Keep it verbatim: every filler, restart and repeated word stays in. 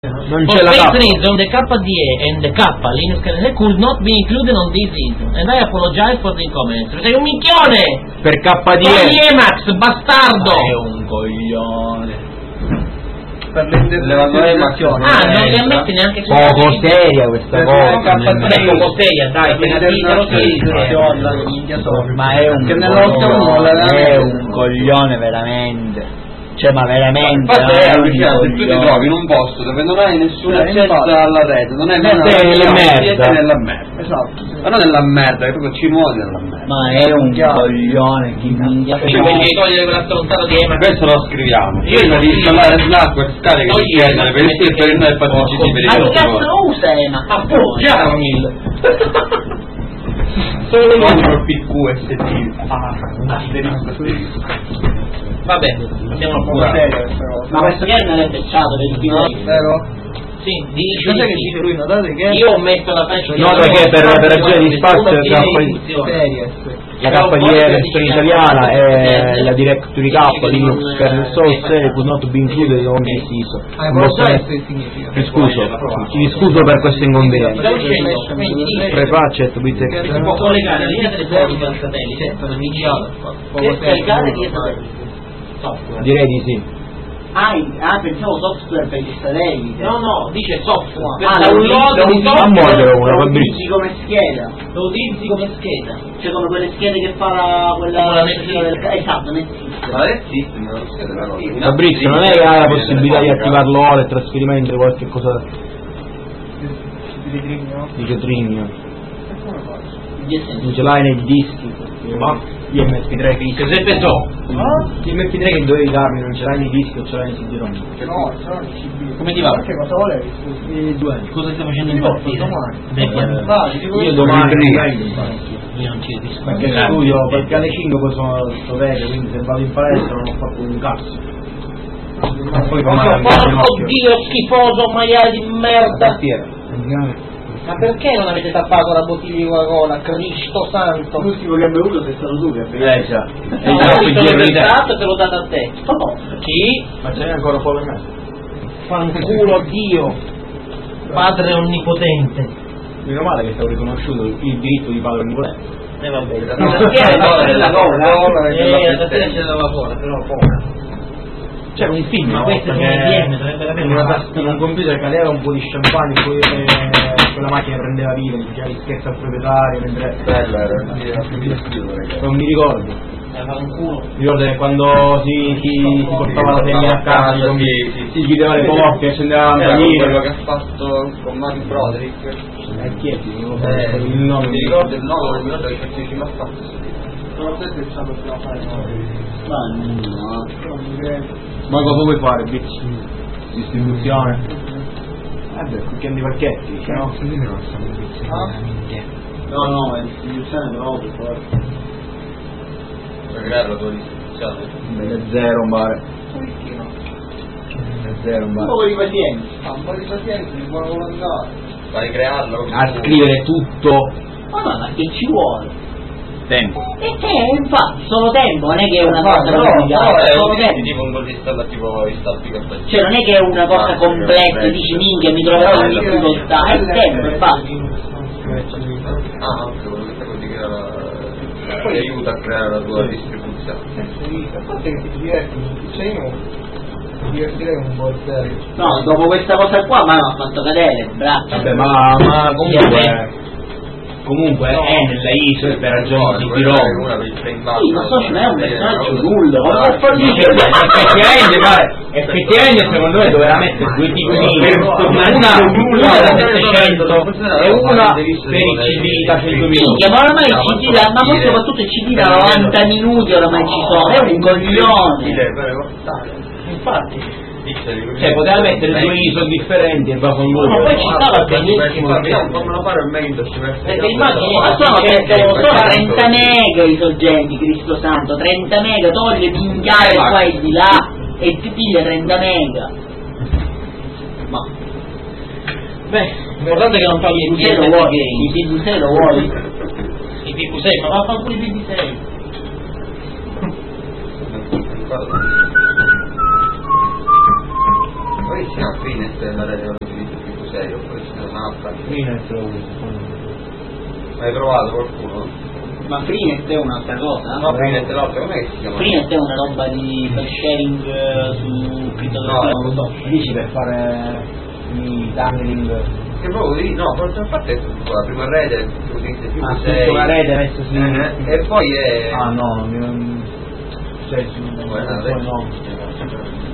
Non For c'è la that K. reason, the K D E and the K Linux kernel could not be included on this reason, and I apologize for the inconvenience. Sei un minchione! Per K D Fai E. Emacs, bastardo! È un coglione. Per l'interpretazione. Ah, non li ammetti neanche su Poco seria questa cosa. Non è poco seria, dai, appena titolo sì, ma è un che nell'ottimo è un coglione veramente. Cioè, ma veramente infatti è un perché se tu ti coglione. trovi in un posto dove non hai nessun Eh, accesso infatti. alla rete, non hai Eh, nemmeno sei nella merda. siete nella merda. Esatto. Ma non nella merda, che proprio ci muovi nella merda. Ma è un coglione, chi minchia. Quindi devi togliere quella stronzata di Emacs. Questo lo scriviamo. Io prima di installare Slackware scarica il kernel per iscrivere noi e fate il G T per i Ma che cazzo calcolatori. lo usa Emacs? Appunto, Jarmil! Solo non col P Q S T. Ah, asterisco, asterisco. Vabbè, siamo a Poco fuori. seria questa cosa. Ma questo kernel è pecciato per il No, P vero? Sì, dici Cos'è che di dice sì. lui? Notate che Io ho messo la faccia No, perché per- per ragioni di spazio uno è di troppo- edizione. serie. La K D E versione italiana è la Directory K Linux kernel source could not be included on this I S O. Ah, Non posso- apologize significa. Mi scuso, mi scuso per questo inconveniente. Sta uscendo, quindi dice Prepacet, che si può collegare la linea telefonica al satellite per Poco caricare seria. dietro software. Direi di sì. Ah, in- ah, pensavo software per gli satellite. No, no, dice software. Per Ah, download lo di usi- A muovere software una, lo Fabrizio. utilizzi come scheda. lo utilizzi come scheda. Cioè come quelle schede che fa la, quella Come la società NetSystem. del esatto, NetSystem. Ma esiste, non lo schede la cosa. Fabrizio, non è che hai la possibilità di attivare l'ora e trasferimento di qualche cosa Di ritrigno? di Cetrigno? Come faccio? Non ce l'hai nei dischi? Ma gli M P tre che Giuseppe So. Ah? gli M P tre che dovevi darmi non ce l'hai nei dischi o ce l'hai nei C D-ROM? No, sono i C D. Come ti va? Perché cosa volevi? Scusi. I due anni. Cosa stai facendo Io impazzire? domani. Beh, Vai, dico Io domani Riprendo. non vengo in palestra. io non ci capisco. Perché studio, perché alle cinque poi sono sto vecchio, quindi se vado in palestra non ho fatto un cazzo. Poi domani Porco Dio schifoso maiale di merda! Praticamente. Ma perché non avete tappato la bottiglia di Coca-Cola? Cristo santo! L'ultimo che ha bevuto sei stato tu che hai Eh già. No, E io troppo te l'ho giro di te. dato e te l'ho dato a te. Chi? Ma ce n'è ancora un po' per me. Fanculo Dio! Padre onnipotente. Meno male che stavo riconosciuto il diritto di padre onnipotente. E va bene. No, perché è la della Coca? Eh, stasera c'è da lavoro, però poca. C'era un film, Ma una questo volta è che un I B M, dovrebbe avere in una una tastiera, un computer cadeva un po' di champagne, poi eh, quella macchina prendeva vita, mi faceva gli scherzi al proprietario, mentre Bello era, era non mi ricordo. Eh, fa un culo. Mi ricordo che quando si, si, si portava la segna a casa, si, sì, sì, si chiudeva le porte, accendeva la Era quello lampadina. che ha fatto con Mario Broderick. Eh, chi è? Non lo so, Eh, il nome. mi ricordo il nome, non mi ricordo che cazzo l'ha fatto. Sono te che sa possiamo fare noi. Ma no. Non mi credo. Ma cosa vuoi fare, bitch? Distribuzione? Eh beh, qui di parchetti, cioè, no? No, no, è l'istituzione proprio, forse. Per creare la tua distribuzione. Beh, è zero un bar. Pochino. È zero un Un bar. po' di pazienza. Ah, un po' di pazienza, di buona volontà. Vai crearlo. A scrivere tutto Ma no, ma che ci vuole? tempo. E eh, infatti, solo tempo, non è che è una Ma cosa no, complicata, No, è solo un tempo. tipo un po' di stalla tipo i stappi che fai. Cioè non è che è una cosa complessa, dici minchia, mi troverò in difficoltà, è il tempo, infatti. Ah, ok, quello che sta di creare ti aiuta a creare la tua distribuzione. A parte che ti diverti, cioè io mi divertirei un po' serio. No, dopo questa cosa qua mi ha fatto cadere il braccio. Vabbè, ma, ma comunque comunque è nella I S O per ragioni di Roma. Sì, ma Socio è un personaggio nullo, ma non fa Effettivamente, guarda, effettivamente secondo me doveva mettere due tipi di una una da settecento e una per il C D da cento minchia, minuti. ma ormai il C D da, ma poi soprattutto il C D da novanta minuti ormai ci sono, è un coglione. Infatti. Cioè poteva mettere due I S O differenti e va con Ma due. poi ci stava benissimo. Fammelo fare meglio. Perché immagini, Ma sono, sono trenta mega i soggetti, Cristo santo, trenta mega, togli minchiare qua e di là e ti piglia trenta mega. Ma beh, l'importante è che non togli il P V sei lo niente vuoi, game. il P V sei lo vuoi. Il P V sei, ma vaffanculo il P V sei. Poi siamo a fine. Freenet la rete non utilizzo più più serio, poi c'è un'altra. Freenet lo uso. Hai provato qualcuno? Ma Freenet è un'altra cosa? No, Freenet è l'altra, com'è che si chiama? Freenet è una roba di file sharing eh, su criptografia, No, non lo so. Dici per fare i tunneling. Che proprio lì, no, a parte la prima rete che utilizza più Ah, sei, tutto la rete messo su. eh, e poi è Ah no, non mi. Cioè, su. Guarda, Poi no.